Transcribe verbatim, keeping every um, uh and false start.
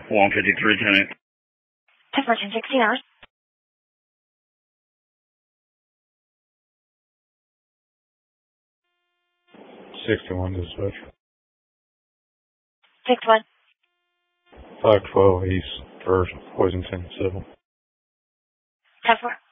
one fifty-three, ten eight. ten four, ten sixteen hours. sixty-one dispatch. six one. five twelve East, first, Poison ten seven. ten four.